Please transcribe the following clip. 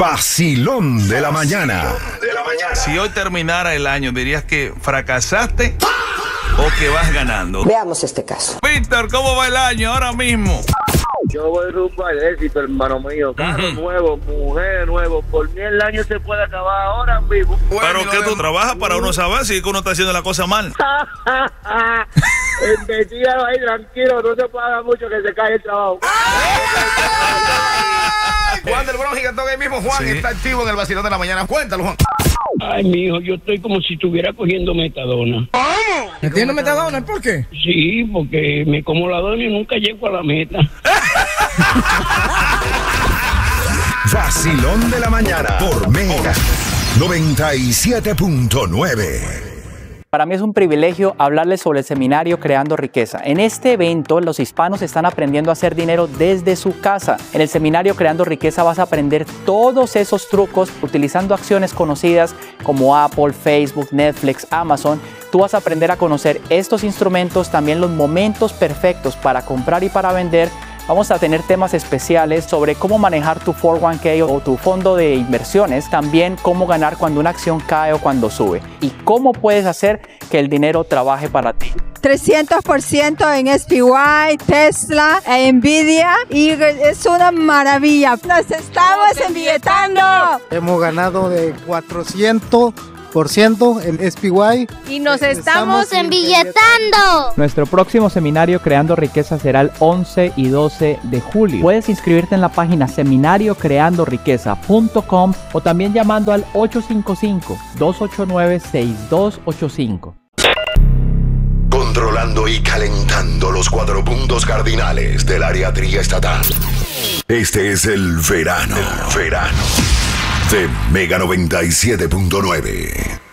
Vacilón de la mañana. Si hoy terminara el año, ¿dirías que fracasaste o que vas ganando? Veamos este caso. Víctor, ¿cómo va el año ahora mismo? Yo voy rumbo al éxito, hermano mío. Carro nuevo, mujer nuevo. Por mí el año se puede acabar ahora mismo. ¿Pero qué tú trabajas para uno saber si uno está haciendo la cosa mal? Investígalo ahí, tranquilo. No se paga mucho que se cae el trabajo. Juan del Bronx Gigantón ahí mismo. Juan está activo en el vacilón de la mañana. Cuéntalo, Juan. Ay, mijo, yo estoy como si estuviera cogiendo metadona. ¿Cómo? ¿Entiendes metadona? ¿Por qué? Sí, porque me como la dona y nunca llego a la meta. Vacilón de la mañana por Mega 97.9. Para mí es un privilegio hablarles sobre el seminario Creando Riqueza. En este evento, los hispanos están aprendiendo a hacer dinero desde su casa. En el seminario Creando Riqueza vas a aprender todos esos trucos utilizando acciones conocidas como Apple, Facebook, Netflix, Amazon. Tú vas a aprender a conocer estos instrumentos, también los momentos perfectos para comprar y para vender. Vamos a tener temas especiales sobre cómo manejar tu 401k o tu fondo de inversiones, también cómo ganar cuando una acción cae o cuando sube y cómo puedes hacer que el dinero trabaje para ti. 300% en SPY, Tesla, Nvidia y es una maravilla. Nos estamos embilletando. Hemos ganado de 400% en SPY. Y nos estamos embilletando. Nuestro próximo seminario Creando Riqueza será el 11 y 12 de julio. Puedes inscribirte en la página seminariocreandoriqueza.com o también llamando al 855-289-6285. Controlando y calentando los 4 puntos cardinales del área triestatal. Este es el verano. El verano de Mega 97.9.